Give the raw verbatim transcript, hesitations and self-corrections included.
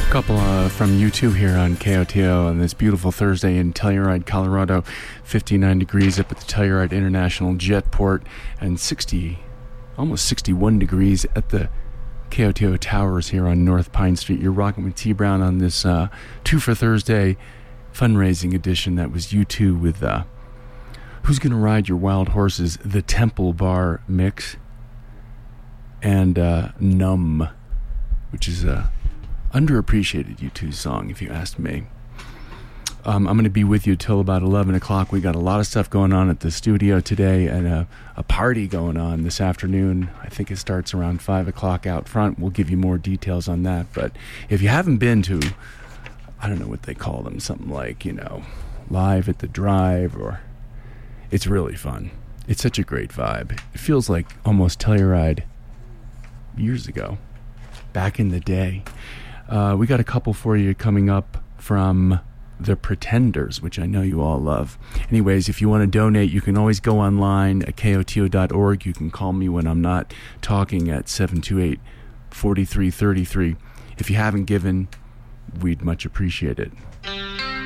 Couple uh, from U two here on K O T O on this beautiful Thursday in Telluride, Colorado. fifty-nine degrees up at the Telluride International Jetport and sixty, almost sixty-one degrees at the K O T O Towers here on North Pine Street. You're rocking with T Brown on this uh, Two for Thursday fundraising edition. That was U two with uh, Who's Gonna Ride Your Wild Horses, the Temple Bar mix, and uh, Numb, which is a underappreciated U two song, if you ask me. Um, I'm going to be with you till about eleven o'clock. We got a lot of stuff going on at the studio today and a, a party going on this afternoon. I think it starts around five o'clock out front. We'll give you more details on that. But if you haven't been to, I don't know what they call them, something like, you know, Live at the Drive, or it's really fun. It's such a great vibe. It feels like almost Telluride years ago, back in the day. Uh, we got a couple for you coming up from The Pretenders, which I know you all love. Anyways, if you want to donate, you can always go online at K O T O dot org. You can call me when I'm not talking at seven two eight, four three three three. If you haven't given, we'd much appreciate it.